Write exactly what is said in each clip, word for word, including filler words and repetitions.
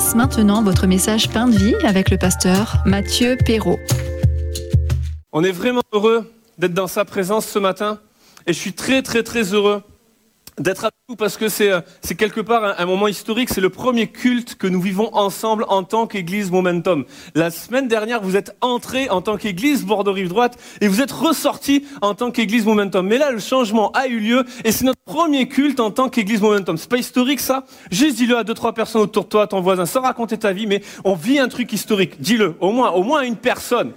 passe maintenant votre message Pain de vie avec le pasteur Mathieu Perrault. On est vraiment heureux d'être dans sa présence ce matin et je suis très très très heureux d'être avec vous parce que c'est, c'est quelque part un, un moment historique, c'est le premier culte que nous vivons ensemble en tant qu'Église Momentum. La semaine dernière, vous êtes entrés en tant qu'Église Bordeaux-Rive-Droite et vous êtes ressortis en tant qu'Église Momentum. Mais là, le changement a eu lieu et c'est notre premier culte en tant qu'Église Momentum. C'est pas historique ça ? Juste dis-le à deux, trois personnes autour de toi, ton voisin, sans raconter ta vie, mais on vit un truc historique. Dis-le, au moins, au moins à une personne.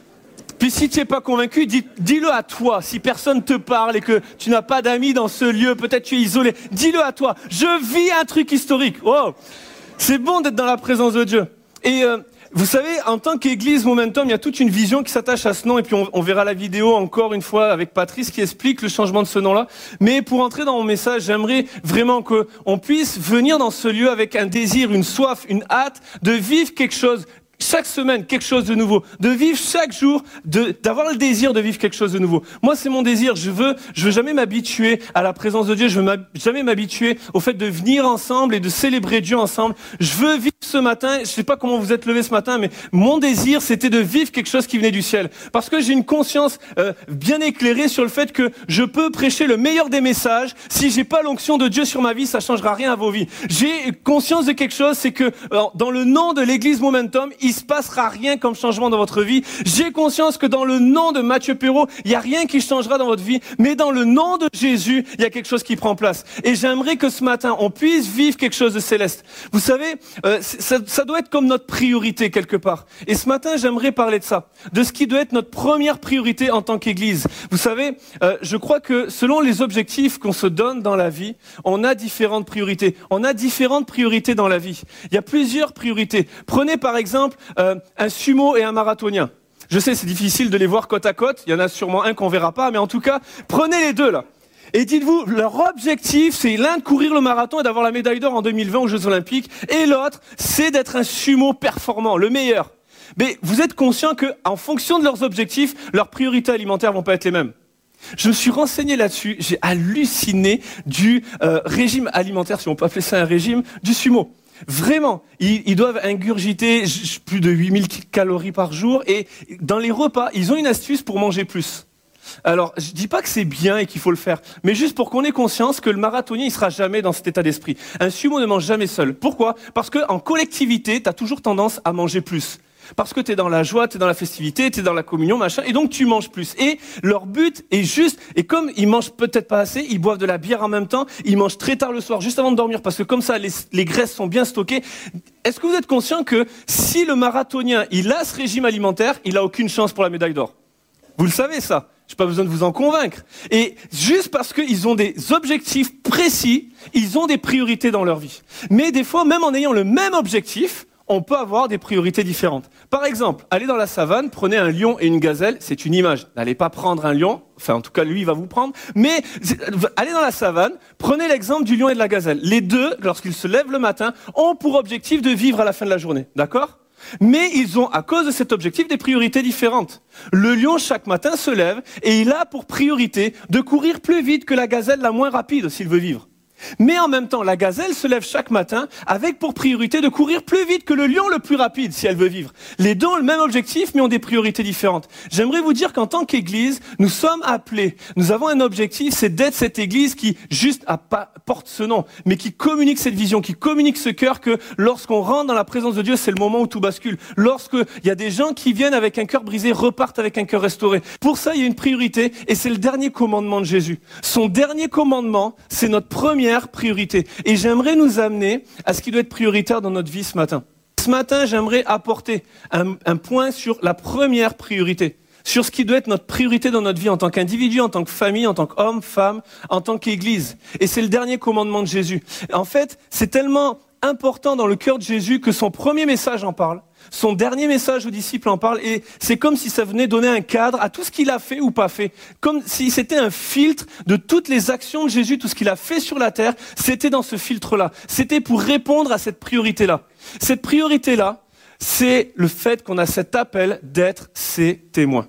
Puis si tu n'es pas convaincu, dis, dis-le à toi. Si personne te parle et que tu n'as pas d'amis dans ce lieu, peut-être tu es isolé, dis-le à toi. Je vis un truc historique. Wow. C'est bon d'être dans la présence de Dieu. Et euh, vous savez, en tant qu'Église Momentum, il y a toute une vision qui s'attache à ce nom. Et puis on, on verra la vidéo encore une fois avec Patrice qui explique le changement de ce nom-là. Mais pour entrer dans mon message, j'aimerais vraiment qu'on puisse venir dans ce lieu avec un désir, une soif, une hâte de vivre quelque chose. Chaque semaine, quelque chose de nouveau. De vivre chaque jour, de, d'avoir le désir de vivre quelque chose de nouveau. Moi, c'est mon désir. Je veux, je veux jamais m'habituer à la présence de Dieu. Je veux jamais m'habituer au fait de venir ensemble et de célébrer Dieu ensemble. Je veux vivre ce matin. Je sais pas comment vous êtes levés ce matin, mais mon désir, c'était de vivre quelque chose qui venait du ciel. Parce que j'ai une conscience euh, bien éclairée sur le fait que je peux prêcher le meilleur des messages. Si j'ai pas l'onction de Dieu sur ma vie, ça changera rien à vos vies. J'ai conscience de quelque chose, c'est que euh, dans le nom de l'Église Momentum, il se passera rien comme changement dans votre vie. J'ai conscience que dans le nom de Mathieu Perrault, il y a rien qui changera dans votre vie, mais dans le nom de Jésus, il y a quelque chose qui prend place. Et j'aimerais que ce matin, on puisse vivre quelque chose de céleste. Vous savez, euh, ça, ça doit être comme notre priorité quelque part. Et ce matin, j'aimerais parler de ça, de ce qui doit être notre première priorité en tant qu'Église. Vous savez, euh, je crois que selon les objectifs qu'on se donne dans la vie, on a différentes priorités. On a différentes priorités dans la vie. Il y a plusieurs priorités. Prenez par exemple Euh, un sumo et un marathonien. Je sais, c'est difficile de les voir côte à côte. Il y en a sûrement un qu'on verra pas, mais en tout cas, prenez les deux là. Et dites-vous, leur objectif, c'est l'un de courir le marathon et d'avoir la médaille d'or en deux mille vingt aux Jeux Olympiques, et l'autre, c'est d'être un sumo performant, le meilleur. Mais vous êtes conscient que, en fonction de leurs objectifs, leurs priorités alimentaires vont pas être les mêmes. Je me suis renseigné là-dessus. J'ai halluciné du euh, régime alimentaire, si on peut appeler ça un régime, du sumo. Vraiment, ils, ils doivent ingurgiter plus de huit mille calories par jour et dans les repas, ils ont une astuce pour manger plus. Alors, je dis pas que c'est bien et qu'il faut le faire, mais juste pour qu'on ait conscience que le marathonien, il sera jamais dans cet état d'esprit. Un sumo ne mange jamais seul. Pourquoi ? Parce que en collectivité, tu as toujours tendance à manger plus. Parce que tu es dans la joie, tu es dans la festivité, tu es dans la communion, machin, et donc tu manges plus. Et leur but est juste, et comme ils mangent peut-être pas assez, ils boivent de la bière en même temps, ils mangent très tard le soir, juste avant de dormir, parce que comme ça, les, les graisses sont bien stockées. Est-ce que vous êtes conscient que si le marathonien, il a ce régime alimentaire, il a aucune chance pour la médaille d'or ? Vous le savez ça ? J'ai pas besoin de vous en convaincre. Et juste parce qu'ils ont des objectifs précis, ils ont des priorités dans leur vie. Mais des fois, même en ayant le même objectif, on peut avoir des priorités différentes. Par exemple, allez dans la savane, prenez un lion et une gazelle, c'est une image. N'allez pas prendre un lion, enfin en tout cas lui il va vous prendre, mais allez dans la savane, prenez l'exemple du lion et de la gazelle. Les deux, lorsqu'ils se lèvent le matin, ont pour objectif de vivre à la fin de la journée, d'accord ? Mais ils ont, à cause de cet objectif, des priorités différentes. Le lion, chaque matin, se lève et il a pour priorité de courir plus vite que la gazelle la moins rapide s'il veut vivre. Mais en même temps, la gazelle se lève chaque matin avec pour priorité de courir plus vite que le lion le plus rapide si elle veut vivre. Les deux ont le même objectif mais ont des priorités différentes. J'aimerais vous dire qu'en tant qu'Église, nous sommes appelés, nous avons un objectif, c'est d'être cette Église qui juste a pas, porte ce nom, mais qui communique cette vision, qui communique ce cœur que lorsqu'on rentre dans la présence de Dieu, c'est le moment où tout bascule. Lorsqu'il y a des gens qui viennent avec un cœur brisé, repartent avec un cœur restauré. Pour ça, il y a une priorité et c'est le dernier commandement de Jésus. Son dernier commandement, c'est notre premier priorité. Et j'aimerais nous amener à ce qui doit être prioritaire dans notre vie ce matin. Ce matin, j'aimerais apporter un, un point sur la première priorité, sur ce qui doit être notre priorité dans notre vie en tant qu'individu, en tant que famille, en tant qu'homme, femme, en tant qu'Église. Et c'est le dernier commandement de Jésus. En fait, c'est tellement important dans le cœur de Jésus que son premier message en parle. Son dernier message aux disciples en parle et c'est comme si ça venait donner un cadre à tout ce qu'il a fait ou pas fait. Comme si c'était un filtre de toutes les actions de Jésus, tout ce qu'il a fait sur la terre, c'était dans ce filtre-là. C'était pour répondre à cette priorité-là. Cette priorité-là, c'est le fait qu'on a cet appel d'être ses témoins.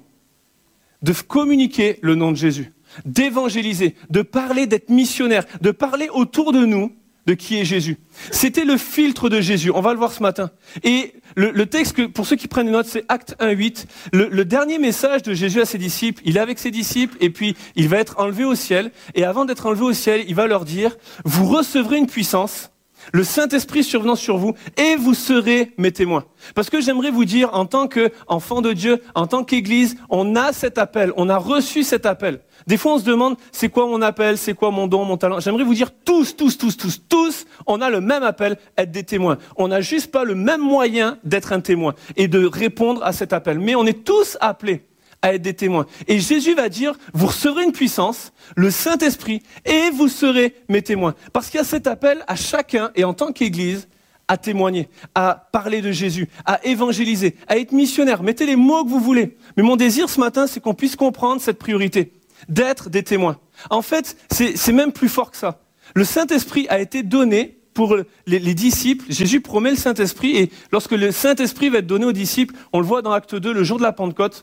De communiquer le nom de Jésus, d'évangéliser, de parler, d'être missionnaire, de parler autour de nous de qui est Jésus. C'était le filtre de Jésus, on va le voir ce matin. Et le, le texte, que, pour ceux qui prennent des notes, c'est Acte un huit. Le, le dernier message de Jésus à ses disciples, il est avec ses disciples et puis il va être enlevé au ciel. Et avant d'être enlevé au ciel, il va leur dire, vous recevrez une puissance, le Saint-Esprit survenant sur vous, et vous serez mes témoins. Parce que j'aimerais vous dire, en tant qu'enfant de Dieu, en tant qu'Église, on a cet appel, on a reçu cet appel. Des fois, on se demande, c'est quoi mon appel, c'est quoi mon don, mon talent. J'aimerais vous dire, tous, tous, tous, tous, tous, on a le même appel, être des témoins. On n'a juste pas le même moyen d'être un témoin et de répondre à cet appel. Mais on est tous appelés à être des témoins. Et Jésus va dire, vous recevrez une puissance, le Saint-Esprit, et vous serez mes témoins. Parce qu'il y a cet appel à chacun, et en tant qu'Église, à témoigner, à parler de Jésus, à évangéliser, à être missionnaire. Mettez les mots que vous voulez. Mais mon désir ce matin, c'est qu'on puisse comprendre cette priorité, d'être des témoins. En fait, c'est, c'est même plus fort que ça. Le Saint-Esprit a été donné pour les, les disciples. Jésus promet le Saint-Esprit, et lorsque le Saint-Esprit va être donné aux disciples, on le voit dans Acte deux, le jour de la Pentecôte,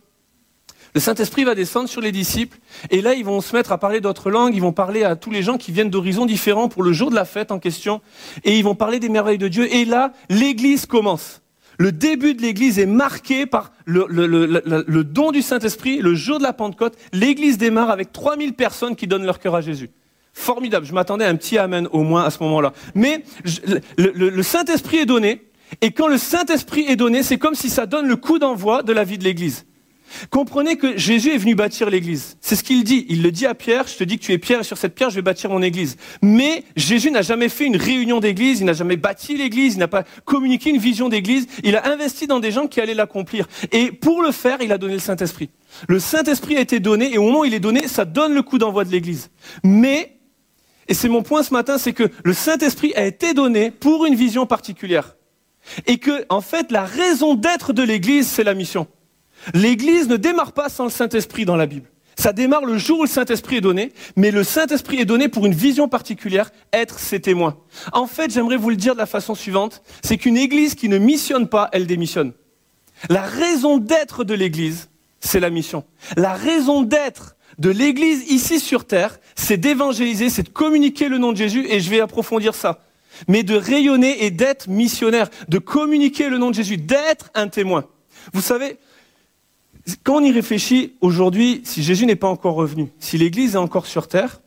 le Saint-Esprit va descendre sur les disciples et là, ils vont se mettre à parler d'autres langues, ils vont parler à tous les gens qui viennent d'horizons différents pour le jour de la fête en question et ils vont parler des merveilles de Dieu. Et là, l'Église commence. Le début de l'Église est marqué par le, le, le, le, le don du Saint-Esprit. Le jour de la Pentecôte, l'Église démarre avec trois mille personnes qui donnent leur cœur à Jésus. Formidable, je m'attendais à un petit amen au moins à ce moment-là. Mais je, le, le, le Saint-Esprit est donné et quand le Saint-Esprit est donné, c'est comme si ça donne le coup d'envoi de la vie de l'Église. Comprenez que Jésus est venu bâtir l'église. C'est ce qu'il dit. Il le dit à Pierre, je te dis que tu es Pierre et sur cette pierre je vais bâtir mon église. Mais Jésus n'a jamais fait une réunion d'église, il n'a jamais bâti l'église, il n'a pas communiqué une vision d'église. Il a investi dans des gens qui allaient l'accomplir. Et pour le faire, il a donné le Saint-Esprit. Le Saint-Esprit a été donné et au moment où il est donné, ça donne le coup d'envoi de l'église. Mais, et c'est mon point ce matin, c'est que le Saint-Esprit a été donné pour une vision particulière. Et que, en fait, la raison d'être de l'église, c'est la mission. L'Église ne démarre pas sans le Saint-Esprit dans la Bible. Ça démarre le jour où le Saint-Esprit est donné, mais le Saint-Esprit est donné pour une vision particulière, être ses témoins. En fait, j'aimerais vous le dire de la façon suivante, c'est qu'une Église qui ne missionne pas, elle démissionne. La raison d'être de l'Église, c'est la mission. La raison d'être de l'Église ici sur terre, c'est d'évangéliser, c'est de communiquer le nom de Jésus, et je vais approfondir ça. Mais de rayonner et d'être missionnaire, de communiquer le nom de Jésus, d'être un témoin. Vous savez, quand on y réfléchit, aujourd'hui, si Jésus n'est pas encore revenu, si l'Église est encore sur terre,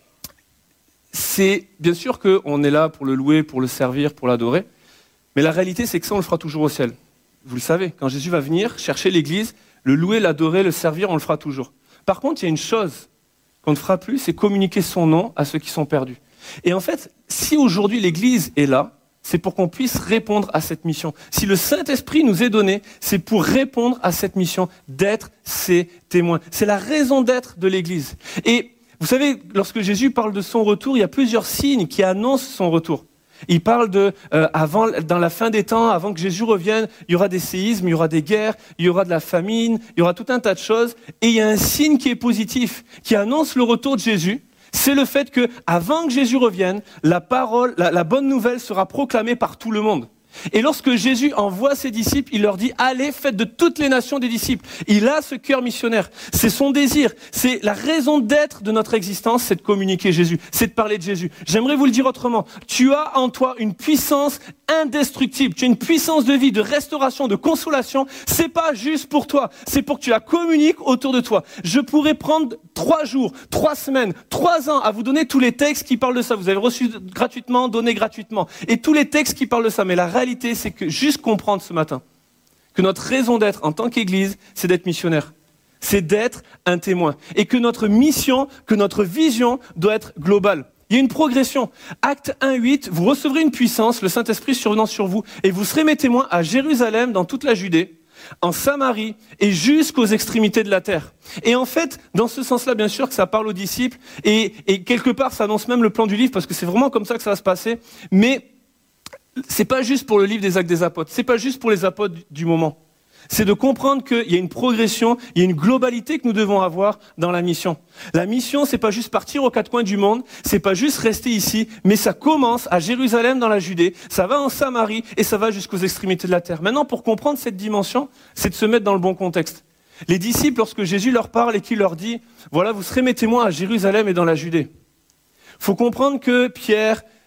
c'est bien sûr qu'on est là pour le louer, pour le servir, pour l'adorer, mais la réalité, c'est que ça, on le fera toujours au ciel. Vous le savez, quand Jésus va venir chercher l'Église, le louer, l'adorer, le servir, on le fera toujours. Par contre, il y a une chose qu'on ne fera plus, c'est communiquer son nom à ceux qui sont perdus. Et en fait, si aujourd'hui l'Église est là, c'est pour qu'on puisse répondre à cette mission. Si le Saint-Esprit nous est donné, c'est pour répondre à cette mission d'être ses témoins. C'est la raison d'être de l'Église. Et vous savez, lorsque Jésus parle de son retour, il y a plusieurs signes qui annoncent son retour. Il parle de, euh, avant, dans la fin des temps, avant que Jésus revienne, il y aura des séismes, il y aura des guerres, il y aura de la famine, il y aura tout un tas de choses. Et il y a un signe qui est positif, qui annonce le retour de Jésus. C'est le fait que, avant que Jésus revienne, la parole, la, la bonne nouvelle sera proclamée par tout le monde. Et lorsque Jésus envoie ses disciples, il leur dit « Allez, faites de toutes les nations des disciples ». Il a ce cœur missionnaire. C'est son désir. C'est la raison d'être de notre existence, c'est de communiquer Jésus, c'est de parler de Jésus. J'aimerais vous le dire autrement. Tu as en toi une puissance indestructible. Tu as une puissance de vie, de restauration, de consolation. C'est pas juste pour toi. C'est pour que tu la communiques autour de toi. Je pourrais prendre trois jours, trois semaines, trois ans à vous donner tous les textes qui parlent de ça. Vous avez reçu gratuitement, donné gratuitement. Et tous les textes qui parlent de ça. Mais la réalité, c'est que juste comprendre ce matin que notre raison d'être en tant qu'Église, c'est d'être missionnaire. C'est d'être un témoin. Et que notre mission, que notre vision doit être globale. Il y a une progression. Acte un huit, vous recevrez une puissance, le Saint-Esprit survenant sur vous, et vous serez mes témoins à Jérusalem, dans toute la Judée, en Samarie et jusqu'aux extrémités de la terre. Et en fait, dans ce sens-là, bien sûr, que ça parle aux disciples, et, et quelque part, ça annonce même le plan du livre, parce que c'est vraiment comme ça que ça va se passer, mais c'est pas juste pour le livre des Actes des Apôtres, c'est pas juste pour les apôtres du moment. C'est de comprendre qu'il y a une progression, il y a une globalité que nous devons avoir dans la mission. La mission, c'est pas juste partir aux quatre coins du monde, c'est pas juste rester ici, mais ça commence à Jérusalem dans la Judée, ça va en Samarie et ça va jusqu'aux extrémités de la terre. Maintenant, pour comprendre cette dimension, c'est de se mettre dans le bon contexte. Les disciples, lorsque Jésus leur parle et qu'il leur dit, voilà, vous serez mes témoins à Jérusalem et dans la Judée. Faut comprendre que Pierre,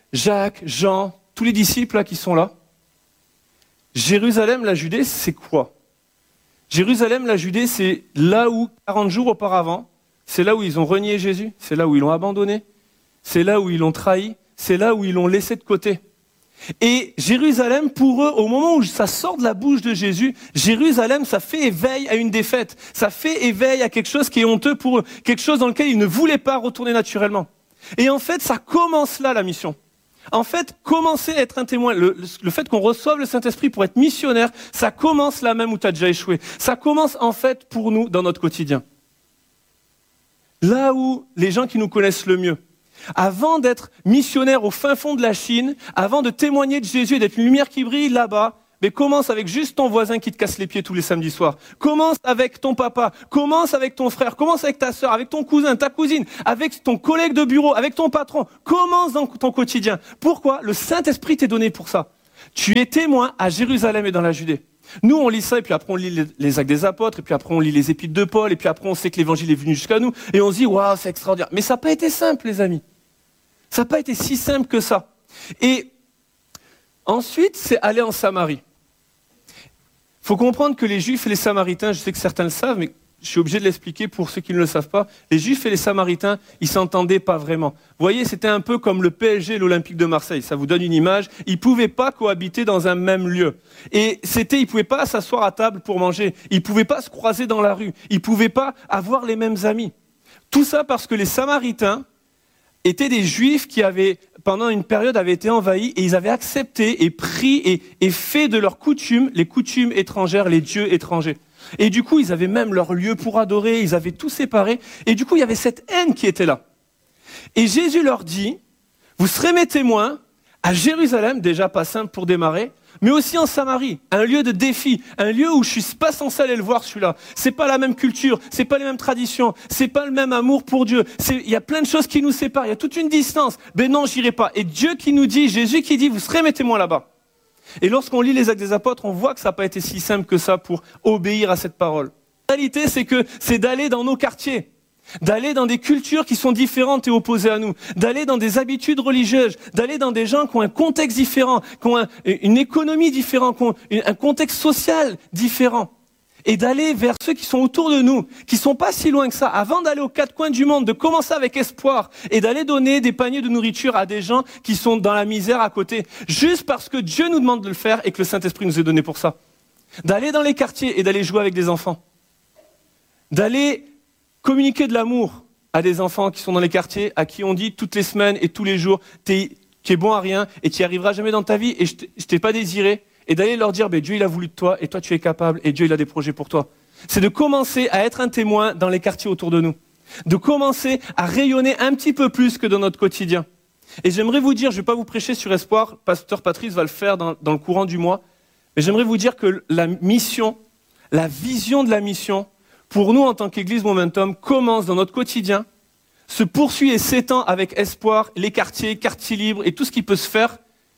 Jacques, Jean, tous les disciples là qui sont là. Jérusalem, la Judée, c'est quoi? Jérusalem, la Judée, c'est là où, quarante jours auparavant, c'est là où ils ont renié Jésus, c'est là où ils l'ont abandonné, c'est là où ils l'ont trahi, c'est là où ils l'ont laissé de côté. Et Jérusalem, pour eux, au moment où ça sort de la bouche de Jésus, Jérusalem, ça fait éveil à une défaite. Ça fait éveil à quelque chose qui est honteux pour eux, quelque chose dans lequel ils ne voulaient pas retourner naturellement. Et en fait, ça commence là, la mission. En fait, commencer à être un témoin, le, le, le fait qu'on reçoive le Saint-Esprit pour être missionnaire, ça commence là même où tu as déjà échoué. Ça commence en fait pour nous dans notre quotidien. Là où les gens qui nous connaissent le mieux, avant d'être missionnaire au fin fond de la Chine, avant de témoigner de Jésus et d'être une lumière qui brille là-bas, mais commence avec juste ton voisin qui te casse les pieds tous les samedis soirs. Commence avec ton papa, commence avec ton frère, commence avec ta sœur, avec ton cousin, ta cousine, avec ton collègue de bureau, avec ton patron. Commence dans ton quotidien. Pourquoi? Le Saint-Esprit t'est donné pour ça. Tu es témoin à Jérusalem et dans la Judée. Nous, on lit ça, et puis après on lit les, les actes des apôtres, et puis après on lit les épîtres de Paul, et puis après on sait que l'évangile est venu jusqu'à nous, et on se dit, waouh, c'est extraordinaire. Mais ça n'a pas été simple, les amis. Ça n'a pas été si simple que ça. Et ensuite, c'est aller en Samarie. Il faut comprendre que les Juifs et les Samaritains, je sais que certains le savent, mais je suis obligé de l'expliquer pour ceux qui ne le savent pas, les Juifs et les Samaritains, ils ne s'entendaient pas vraiment. Vous voyez, c'était un peu comme le P S G et l'Olympique de Marseille, ça vous donne une image. Ils ne pouvaient pas cohabiter dans un même lieu. Et c'était, ils ne pouvaient pas s'asseoir à table pour manger, ils ne pouvaient pas se croiser dans la rue, ils ne pouvaient pas avoir les mêmes amis. Tout ça parce que les Samaritains étaient des Juifs qui avaient, pendant une période, avaient été envahis et ils avaient accepté et pris et, et fait de leurs coutumes, les coutumes étrangères, les dieux étrangers. Et du coup, ils avaient même leur lieu pour adorer, ils avaient tout séparé. Et du coup, il y avait cette haine qui était là. Et Jésus leur dit, vous serez mes témoins à Jérusalem, déjà pas simple pour démarrer, mais aussi en Samarie, un lieu de défi, un lieu où je suis pas censé aller le voir celui-là. C'est pas la même culture, c'est pas les mêmes traditions, c'est pas le même amour pour Dieu. Il y a plein de choses qui nous séparent, il y a toute une distance. Ben non, j'irai pas. Et Dieu qui nous dit, Jésus qui dit, vous serez mes témoins là-bas. Et lorsqu'on lit les Actes des Apôtres, on voit que ça n'a pas été si simple que ça pour obéir à cette parole. La réalité, c'est que c'est d'aller dans nos quartiers, d'aller dans des cultures qui sont différentes et opposées à nous, d'aller dans des habitudes religieuses, d'aller dans des gens qui ont un contexte différent, qui ont un, une économie différente, qui ont un contexte social différent, et d'aller vers ceux qui sont autour de nous, qui sont pas si loin que ça, avant d'aller aux quatre coins du monde, de commencer avec espoir, et d'aller donner des paniers de nourriture à des gens qui sont dans la misère à côté, juste parce que Dieu nous demande de le faire et que le Saint-Esprit nous est donné pour ça. D'aller dans les quartiers et d'aller jouer avec des enfants. D'aller communiquer de l'amour à des enfants qui sont dans les quartiers, à qui on dit toutes les semaines et tous les jours, t'es, tu es bon à rien et tu n'y arriveras jamais dans ta vie et je ne t'ai pas désiré. Et d'aller leur dire, ben, Dieu il a voulu de toi et toi tu es capable et Dieu il a des projets pour toi. C'est de commencer à être un témoin dans les quartiers autour de nous. De commencer à rayonner un petit peu plus que dans notre quotidien. Et j'aimerais vous dire, je ne vais pas vous prêcher sur espoir, Pasteur Patrice va le faire dans, dans le courant du mois, mais j'aimerais vous dire que la mission, la vision de la mission, pour nous en tant qu'Église Momentum, commence dans notre quotidien, se poursuit et s'étend avec espoir, les quartiers, quartiers libres et tout ce qui peut se faire,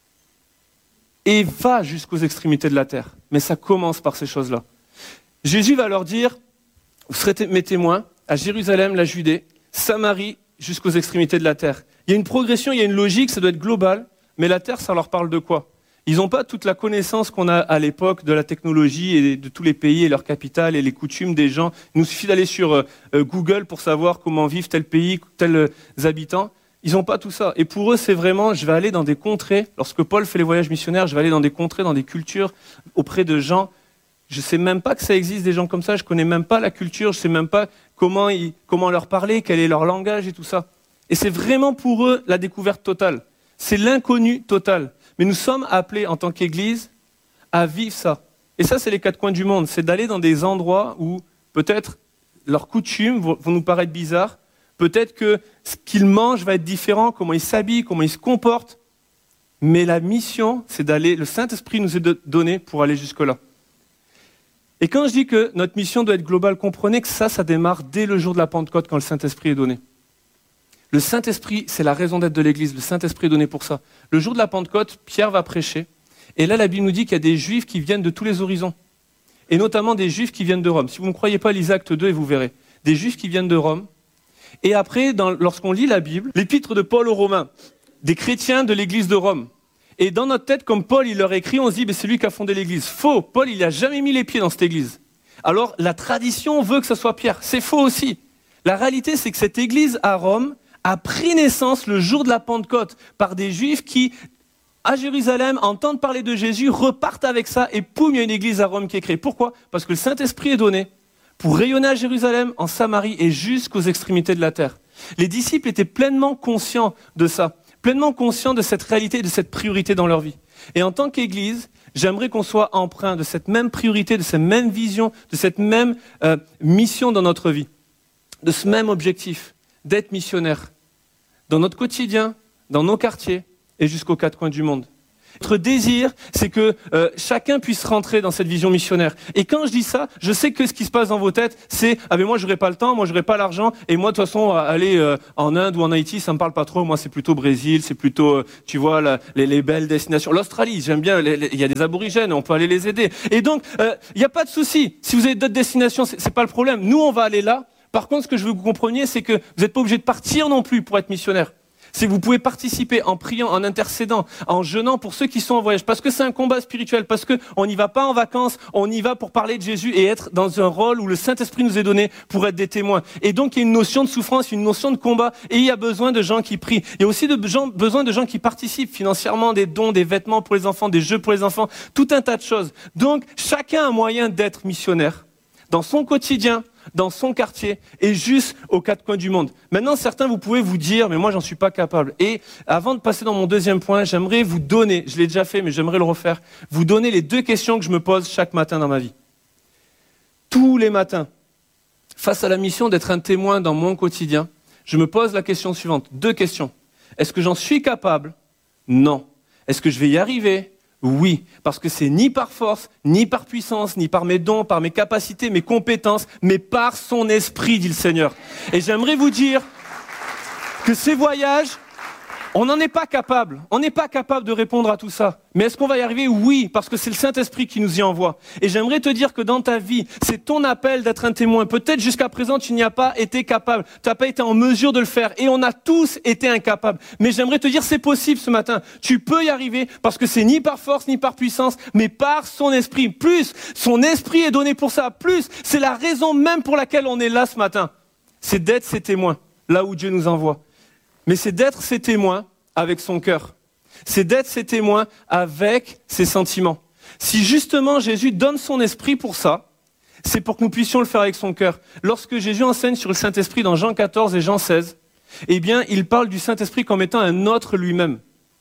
et va jusqu'aux extrémités de la terre. Mais ça commence par ces choses-là. Jésus va leur dire, vous serez mes témoins à Jérusalem, la Judée, Samarie, jusqu'aux extrémités de la terre. Il y a une progression, il y a une logique, ça doit être global, mais la terre, ça leur parle de quoi? Ils n'ont pas toute la connaissance qu'on a à l'époque de la technologie et de tous les pays et leurs capitales et les coutumes des gens. Il nous suffit d'aller sur euh, Google pour savoir comment vivent tel pays, tels euh, habitants. Ils n'ont pas tout ça. Et pour eux, c'est vraiment, je vais aller dans des contrées. Lorsque Paul fait les voyages missionnaires, je vais aller dans des contrées, dans des cultures, auprès de gens. Je ne sais même pas que ça existe des gens comme ça. Je ne connais même pas la culture. Je ne sais même pas comment, ils, comment leur parler, quel est leur langage et tout ça. Et c'est vraiment pour eux la découverte totale. C'est l'inconnu total. Mais nous sommes appelés en tant qu'Église à vivre ça. Et ça, c'est les quatre coins du monde. C'est d'aller dans des endroits où peut-être leurs coutumes vont nous paraître bizarres. Peut-être que ce qu'ils mangent va être différent, comment ils s'habillent, comment ils se comportent. Mais la mission, c'est d'aller, le Saint-Esprit nous est donné pour aller jusque-là. Et quand je dis que notre mission doit être globale, comprenez que ça, ça démarre dès le jour de la Pentecôte quand le Saint-Esprit est donné. Le Saint-Esprit, c'est la raison d'être de l'Église. Le Saint-Esprit est donné pour ça. Le jour de la Pentecôte, Pierre va prêcher. Et là, la Bible nous dit qu'il y a des Juifs qui viennent de tous les horizons. Et notamment des Juifs qui viennent de Rome. Si vous ne me croyez pas, lisez Acte deux et vous verrez. Des Juifs qui viennent de Rome. Et après, dans, lorsqu'on lit la Bible, l'épître de Paul aux Romains, des chrétiens de l'église de Rome. Et dans notre tête, comme Paul, il leur écrit, on se dit, ben, c'est lui qui a fondé l'église. Faux, Paul, il n'a jamais mis les pieds dans cette église. Alors, la tradition veut que ce soit Pierre. C'est faux aussi. La réalité, c'est que cette église à Rome a pris naissance le jour de la Pentecôte par des Juifs qui, à Jérusalem, entendent parler de Jésus, repartent avec ça et poum, il y a une église à Rome qui est créée. Pourquoi ? Parce que le Saint-Esprit est donné pour rayonner à Jérusalem, en Samarie et jusqu'aux extrémités de la terre. Les disciples étaient pleinement conscients de ça, pleinement conscients de cette réalité et de cette priorité dans leur vie. Et en tant qu'Église, j'aimerais qu'on soit empreint de cette même priorité, de cette même vision, de cette même euh, mission dans notre vie, de ce même objectif, d'être missionnaire dans notre quotidien, dans nos quartiers et jusqu'aux quatre coins du monde. Notre désir, c'est que euh, chacun puisse rentrer dans cette vision missionnaire. Et quand je dis ça, je sais que ce qui se passe dans vos têtes, c'est « Ah mais moi, j'aurais pas le temps, moi, j'aurais pas l'argent, et moi, de toute façon, aller euh, en Inde ou en Haïti, ça me parle pas trop. Moi, c'est plutôt Brésil, c'est plutôt, euh, tu vois, la, les, les belles destinations. L'Australie, j'aime bien, il y a des aborigènes, on peut aller les aider. Et donc, il euh, n'y a pas de souci. Si vous avez d'autres destinations, c'est, c'est pas le problème. Nous, on va aller là. Par contre, ce que je veux que vous compreniez, c'est que vous n'êtes pas obligé de partir non plus pour être missionnaire. C'est que vous pouvez participer en priant, en intercédant, en jeûnant pour ceux qui sont en voyage. Parce que c'est un combat spirituel, parce qu'on n'y va pas en vacances, on y va pour parler de Jésus et être dans un rôle où le Saint-Esprit nous est donné pour être des témoins. Et donc il y a une notion de souffrance, une notion de combat, et il y a besoin de gens qui prient. Il y a aussi de gens, besoin de gens qui participent financièrement, des dons, des vêtements pour les enfants, des jeux pour les enfants, tout un tas de choses. Donc chacun a un moyen d'être missionnaire dans son quotidien, dans son quartier et juste aux quatre coins du monde. Maintenant, certains, vous pouvez vous dire, mais moi, j'en suis pas capable. Et avant de passer dans mon deuxième point, j'aimerais vous donner, je l'ai déjà fait, mais j'aimerais le refaire, vous donner les deux questions que je me pose chaque matin dans ma vie. Tous les matins, face à la mission d'être un témoin dans mon quotidien, je me pose la question suivante. Deux questions. Est-ce que j'en suis capable ? Non. Est-ce que je vais y arriver ? Oui, parce que c'est ni par force, ni par puissance, ni par mes dons, par mes capacités, mes compétences, mais par son esprit, dit le Seigneur. Et j'aimerais vous dire que ces voyages, on n'en est pas capable. On n'est pas capable de répondre à tout ça. Mais est-ce qu'on va y arriver ? Oui, parce que c'est le Saint-Esprit qui nous y envoie. Et j'aimerais te dire que dans ta vie, c'est ton appel d'être un témoin. Peut-être jusqu'à présent, tu n'y as pas été capable. Tu n'as pas été en mesure de le faire. Et on a tous été incapables. Mais j'aimerais te dire, c'est possible ce matin. Tu peux y arriver parce que c'est ni par force, ni par puissance, mais par son esprit. Plus, son esprit est donné pour ça. Plus, c'est la raison même pour laquelle on est là ce matin. C'est d'être ses témoins, là où Dieu nous envoie. Mais c'est d'être ses témoins avec son cœur. C'est d'être ses témoins avec ses sentiments. Si justement Jésus donne son esprit pour ça, c'est pour que nous puissions le faire avec son cœur. Lorsque Jésus enseigne sur le Saint-Esprit dans Jean quatorze et Jean seize, eh bien, il parle du Saint-Esprit comme étant un autre lui-même,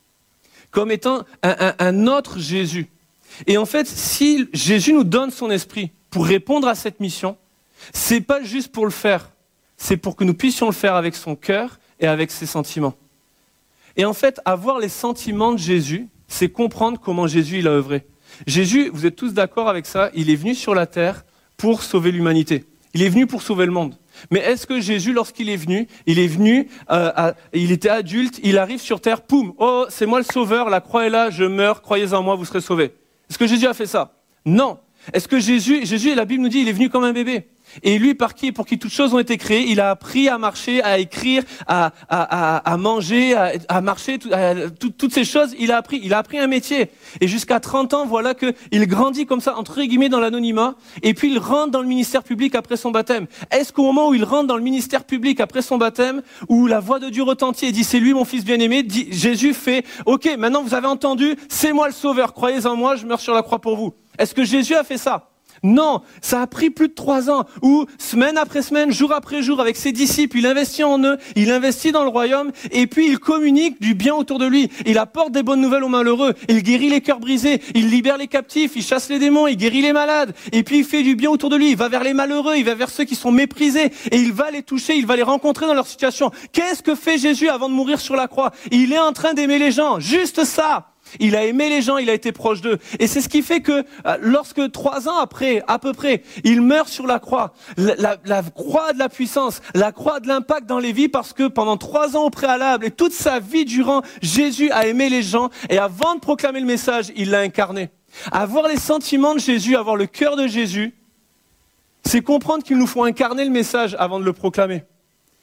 comme étant un, un, un autre Jésus. Et en fait, si Jésus nous donne son esprit pour répondre à cette mission, c'est pas juste pour le faire, c'est pour que nous puissions le faire avec son cœur et avec ses sentiments. Et en fait, avoir les sentiments de Jésus, c'est comprendre comment Jésus il a œuvré. Jésus, vous êtes tous d'accord avec ça, il est venu sur la terre pour sauver l'humanité. Il est venu pour sauver le monde. Mais est-ce que Jésus, lorsqu'il est venu, il est venu, euh, à, il était adulte, il arrive sur terre, poum, oh, c'est moi le sauveur, la croix est là, je meurs, croyez en moi, vous serez sauvés. Est-ce que Jésus a fait ça ? Non. Est-ce que Jésus, Jésus, la Bible nous dit, il est venu comme un bébé. Et lui, par qui et pour qui toutes choses ont été créées, il a appris à marcher, à écrire, à, à, à, à manger, à, à marcher, tout, à, tout, toutes ces choses, il a appris. Il a appris un métier. Et jusqu'à trente ans, voilà qu'il grandit comme ça, entre guillemets, dans l'anonymat. Et puis il rentre dans le ministère public après son baptême. Est-ce qu'au moment où il rentre dans le ministère public après son baptême, où la voix de Dieu retentit et dit, c'est lui mon fils bien-aimé, dit, Jésus fait, ok, maintenant vous avez entendu, c'est moi le sauveur, croyez en moi, je meurs sur la croix pour vous. Est-ce que Jésus a fait ça ? Non, ça a pris plus de trois ans où, semaine après semaine, jour après jour, avec ses disciples, il investit en eux, il investit dans le royaume, et puis il communique du bien autour de lui. Il apporte des bonnes nouvelles aux malheureux, il guérit les cœurs brisés, il libère les captifs, il chasse les démons, il guérit les malades, et puis il fait du bien autour de lui. Il va vers les malheureux, il va vers ceux qui sont méprisés, et il va les toucher, il va les rencontrer dans leur situation. Qu'est-ce que fait Jésus avant de mourir sur la croix ? Il est en train d'aimer les gens, juste ça. Il a aimé les gens, il a été proche d'eux. Et c'est ce qui fait que euh, lorsque trois ans après, à peu près, il meurt sur la croix, la, la, la croix de la puissance, la croix de l'impact dans les vies, parce que pendant trois ans au préalable et toute sa vie durant, Jésus a aimé les gens et avant de proclamer le message, il l'a incarné. Avoir les sentiments de Jésus, avoir le cœur de Jésus, c'est comprendre qu'il nous faut incarner le message avant de le proclamer.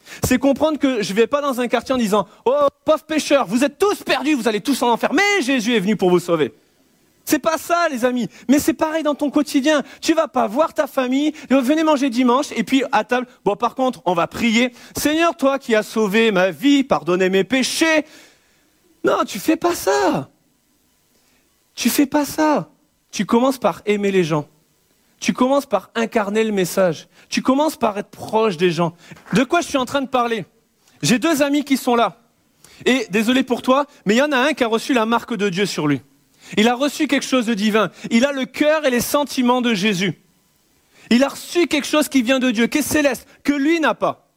C'est comprendre que je ne vais pas dans un quartier en disant « Oh, pauvres pécheurs, vous êtes tous perdus, vous allez tous en enfer, mais Jésus est venu pour vous sauver. » C'est pas ça, les amis. Mais c'est pareil dans ton quotidien. Tu vas pas voir ta famille, venez manger dimanche, et puis à table, bon, par contre, on va prier. Seigneur, toi qui as sauvé ma vie, pardonnez mes péchés. Non, tu fais pas ça. Tu fais pas ça. Tu commences par aimer les gens. Tu commences par incarner le message. Tu commences par être proche des gens. De quoi je suis en train de parler ? J'ai deux amis qui sont là. Et désolé pour toi, mais il y en a un qui a reçu la marque de Dieu sur lui. Il a reçu quelque chose de divin. Il a le cœur et les sentiments de Jésus. Il a reçu quelque chose qui vient de Dieu, qui est céleste, que lui n'a pas.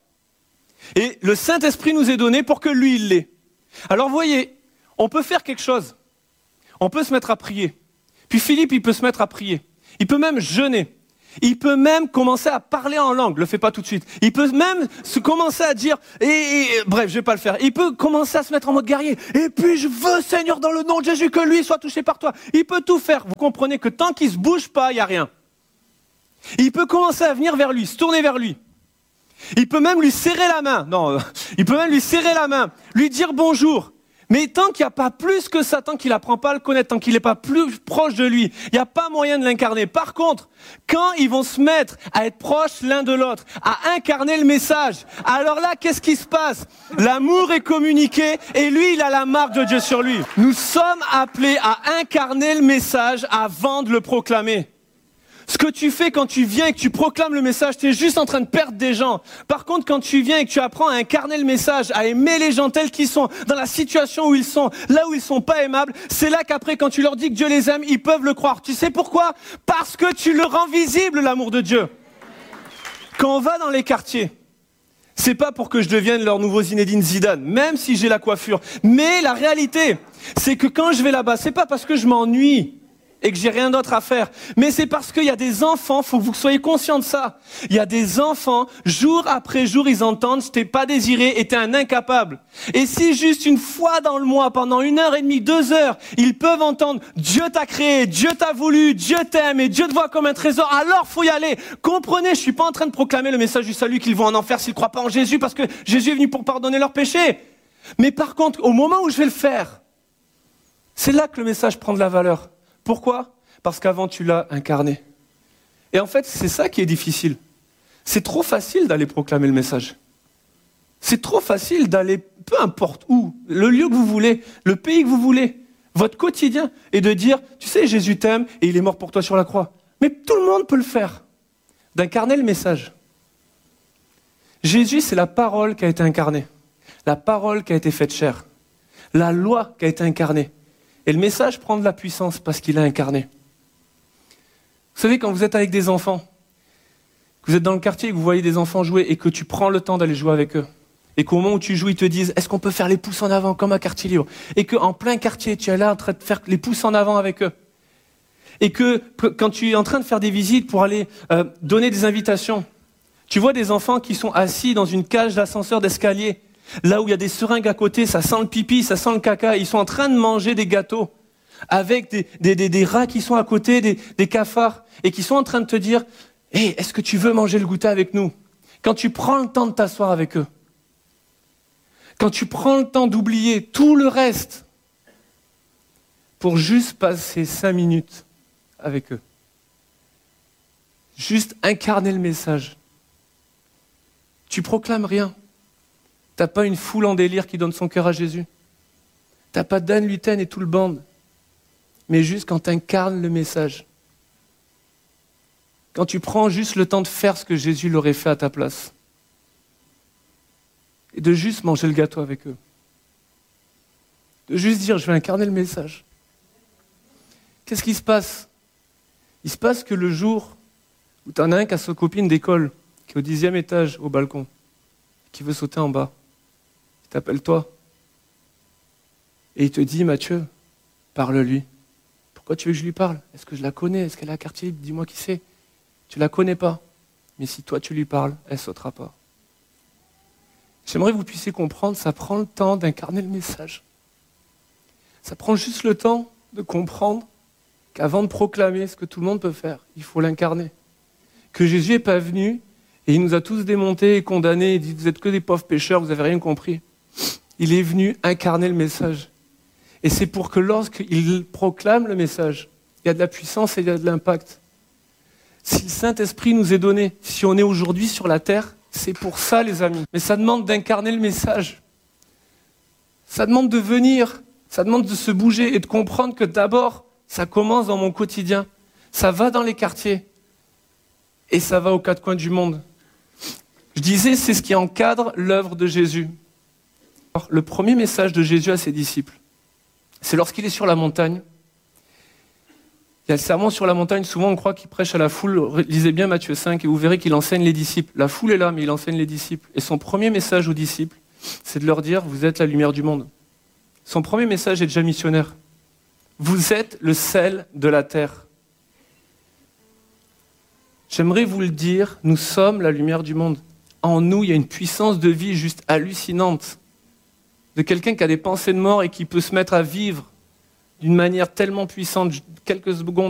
Et le Saint-Esprit nous est donné pour que lui, il l'ait. Alors vous voyez, on peut faire quelque chose. On peut se mettre à prier. Puis Philippe, il peut se mettre à prier. Il peut même jeûner. Il peut même commencer à parler en langue. Le fais pas tout de suite. Il peut même se commencer à dire, et, et, bref, je vais pas le faire. Il peut commencer à se mettre en mode guerrier. Et puis je veux, Seigneur, dans le nom de Jésus, que lui soit touché par toi. Il peut tout faire. Vous comprenez que tant qu'il se bouge pas, il y a rien. Il peut commencer à venir vers lui, se tourner vers lui. Il peut même lui serrer la main. Non, euh, il peut même lui serrer la main, lui dire bonjour. Mais tant qu'il n'y a pas plus que ça, tant qu'il n'apprend pas à le connaître, tant qu'il n'est pas plus proche de lui, il n'y a pas moyen de l'incarner. Par contre, quand ils vont se mettre à être proches l'un de l'autre, à incarner le message, alors là, qu'est-ce qui se passe ? L'amour est communiqué et lui, il a la marque de Dieu sur lui. Nous sommes appelés à incarner le message avant de le proclamer. Ce que tu fais quand tu viens et que tu proclames le message, tu es juste en train de perdre des gens. Par contre, quand tu viens et que tu apprends à incarner le message, à aimer les gens tels qu'ils sont, dans la situation où ils sont, là où ils sont pas aimables, c'est là qu'après, quand tu leur dis que Dieu les aime, ils peuvent le croire. Tu sais pourquoi ? Parce que tu le rends visible, l'amour de Dieu. Quand on va dans les quartiers, c'est pas pour que je devienne leur nouveau Zinedine Zidane, même si j'ai la coiffure. Mais la réalité, c'est que quand je vais là-bas, c'est pas parce que je m'ennuie et que j'ai rien d'autre à faire. Mais c'est parce qu'il y a des enfants, faut que vous soyez conscients de ça. Il y a des enfants, jour après jour, ils entendent « je t'ai pas désiré et t'es un incapable ». Et si juste une fois dans le mois, pendant une heure et demie, deux heures, ils peuvent entendre « Dieu t'a créé, Dieu t'a voulu, Dieu t'aime et Dieu te voit comme un trésor », alors faut y aller. Comprenez, je suis pas en train de proclamer le message du salut qu'ils vont en enfer s'ils croient pas en Jésus, parce que Jésus est venu pour pardonner leurs péchés. Mais par contre, au moment où je vais le faire, c'est là que le message prend de la valeur. Pourquoi ? Parce qu'avant, tu l'as incarné. Et en fait, c'est ça qui est difficile. C'est trop facile d'aller proclamer le message. C'est trop facile d'aller, peu importe où, le lieu que vous voulez, le pays que vous voulez, votre quotidien, et de dire, tu sais, Jésus t'aime et il est mort pour toi sur la croix. Mais tout le monde peut le faire. D'incarner le message. Jésus, c'est la parole qui a été incarnée. La parole qui a été faite chair. La loi qui a été incarnée. Et le message prend de la puissance parce qu'il est incarné. Vous savez, quand vous êtes avec des enfants, que vous êtes dans le quartier et que vous voyez des enfants jouer et que tu prends le temps d'aller jouer avec eux, et qu'au moment où tu joues, ils te disent « est-ce qu'on peut faire les pouces en avant comme un quartier libre ?» Et qu'en plein quartier, tu es là en train de faire les pouces en avant avec eux. Et que quand tu es en train de faire des visites pour aller euh, donner des invitations, tu vois des enfants qui sont assis dans une cage d'ascenseur d'escalier, là où il y a des seringues à côté, ça sent le pipi, ça sent le caca, ils sont en train de manger des gâteaux avec des, des, des, des rats qui sont à côté, des, des cafards, et qui sont en train de te dire « hey, est-ce que tu veux manger le goûter avec nous ?» Quand tu prends le temps de t'asseoir avec eux, quand tu prends le temps d'oublier tout le reste pour juste passer cinq minutes avec eux, juste incarner le message, tu proclames rien. T'as pas une foule en délire qui donne son cœur à Jésus. T'as pas Dan Luten et tout le band. Mais juste quand t'incarnes le message. Quand tu prends juste le temps de faire ce que Jésus l'aurait fait à ta place. Et de juste manger le gâteau avec eux. De juste dire, je vais incarner le message. Qu'est-ce qui se passe ? Il se passe que le jour où t'en as un qui a sa copine d'école, qui est au dixième étage, au balcon, qui veut sauter en bas, il t'appelle toi. Et il te dit, Mathieu, parle-lui. Pourquoi tu veux que je lui parle ? Est-ce que je la connais ? Est-ce qu'elle est à quartier libre ? Dis-moi qui c'est. Tu la connais pas. Mais si toi tu lui parles, elle sautera pas. J'aimerais que vous puissiez comprendre, ça prend le temps d'incarner le message. Ça prend juste le temps de comprendre qu'avant de proclamer ce que tout le monde peut faire, il faut l'incarner. Que Jésus n'est pas venu Et il nous a tous démontés et condamnés. Il dit, vous êtes que des pauvres pécheurs, vous n'avez rien compris. Il est venu incarner le message. Et c'est pour que lorsqu'il proclame le message, il y a de la puissance et il y a de l'impact. Si le Saint-Esprit nous est donné, si on est aujourd'hui sur la terre, c'est pour ça, les amis. Mais ça demande d'incarner le message. Ça demande de venir, ça demande de se bouger et de comprendre que d'abord, ça commence dans mon quotidien. Ça va dans les quartiers et ça va aux quatre coins du monde. Je disais, c'est ce qui encadre l'œuvre de Jésus. Alors, le premier message de Jésus à ses disciples, c'est lorsqu'il est sur la montagne. Il y a le sermon sur la montagne, souvent on croit qu'il prêche à la foule. Lisez bien Matthieu cinq et vous verrez qu'il enseigne les disciples. La foule est là, mais il enseigne les disciples. Et son premier message aux disciples, c'est de leur dire, vous êtes la lumière du monde. Son premier message est déjà missionnaire. Vous êtes le sel de la terre. J'aimerais vous le dire, nous sommes la lumière du monde. En nous, il y a une puissance de vie juste hallucinante. De quelqu'un qui a des pensées de mort et qui peut se mettre à vivre d'une manière tellement puissante, quelques secondes